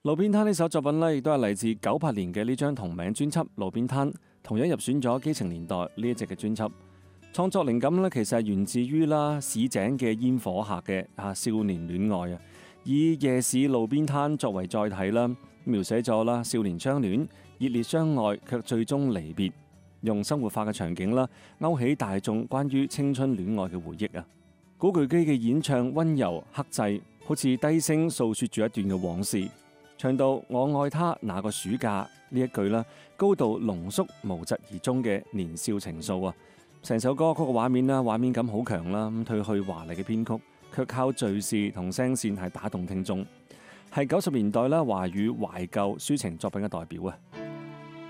路邊攤呢首作品呢，亦都係嚟自98年嘅呢張同名專輯《路邊攤》，同樣入選咗《基情年代》呢一隻嘅專輯。創作靈感呢，其實係源自於市井嘅煙火客嘅少年戀愛啊，以夜市路邊攤作為載體啦，描寫咗少年相戀、熱烈相愛卻最終離別，用生活化嘅場景勾起大眾關於青春戀愛嘅回憶啊。古巨基嘅演唱溫柔克制，好似低聲訴說住一段嘅往事。唱到我愛他那個暑假呢一句高度濃縮無疾而終嘅年少情愫啊！成首歌曲嘅畫面感好強啦，咁褪去華麗嘅編曲，卻靠敘事同聲線係打動聽眾，係90年代華語懷舊抒情作品嘅代表啊！